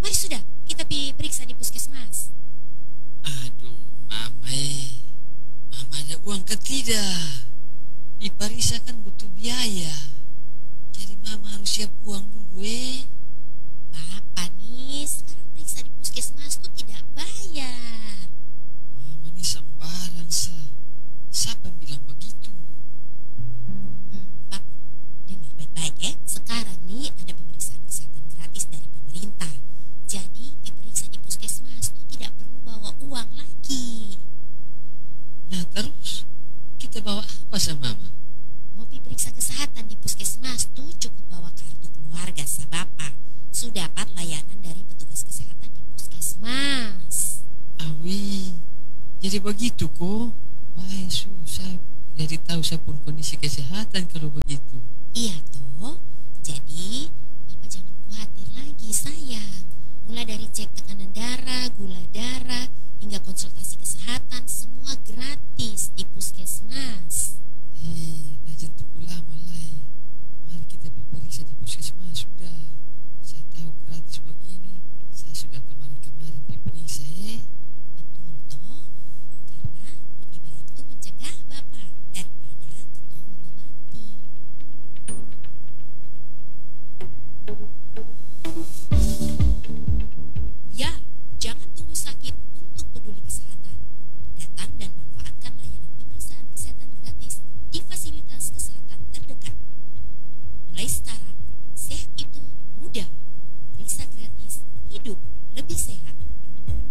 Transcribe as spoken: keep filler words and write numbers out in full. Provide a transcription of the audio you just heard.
Mari sudah, kita pi periksa di puskesmas. Aduh, mama eh. Mama ada uang ke tidak? Di Parisa kan butuh biaya. Jadi mama harus siap uang dulu eh. Bapak nih, sekarang periksa di puskesmas tuh tidak bayar. Mama ini sembarang sa. Siapa bilang begitu? Hmm, Bapak, dengar baik-baik ya. Sekarang nih ada pemeriksaan kesehatan gratis dari pemerintah. Jadi diperiksa di puskesmas tuh tidak perlu bawa uang lagi. Nah terus kita bawa apa sama mama? Mau periksa kesehatan di puskesmas tuh cukup bawa kartu keluarga sa Bapak. Sudah dapat layanan dari petugas kesehatan di puskesmas. Awi, jadi begitu kok. Wah susah. Jadi tahu saya pun kondisi kesehatan kalau begitu. Iya toh. Jadi Bapak jangan khawatir lagi sayang. Mulai dari cek tekanan darah, gula darah, hingga konsultasi kesehatan semua gratis di puskesmas. Eh, nah jangan tunggu lama lah. Mari kita periksa di puskesmas sudah. Saya tahu gratis begini. Saya sudah kemarin-kemarin periksa eh. Betul toh? Karena lebih baik tuh mencegah Bapak daripada ketemu mengobati. Ya, jangan tunggu sakit untuk peduli kesehatan. Datang dan manfaatkan layanan pemeriksaan kesehatan gratis di fasilitas kesehatan terdekat. Mulai sekarang, sehat itu mudah. Periksa gratis, hidup lebih sehat.